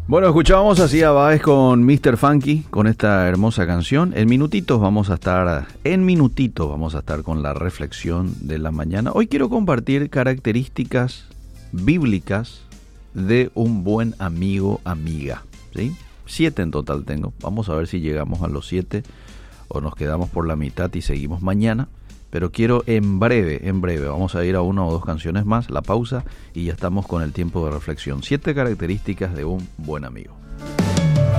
Bueno, escuchábamos así a Baez con Mr. Funky, con esta hermosa canción. En minutitos vamos a estar con la reflexión de la mañana. Hoy quiero compartir características bíblicas de un buen amigo, amiga, ¿sí? 7 en total tengo. Vamos a ver si llegamos a los 7 o nos quedamos por la mitad y seguimos mañana. Pero quiero en breve, vamos a ir a 1 o 2 canciones más, la pausa, y ya estamos con el tiempo de reflexión. 7 características de un buen amigo.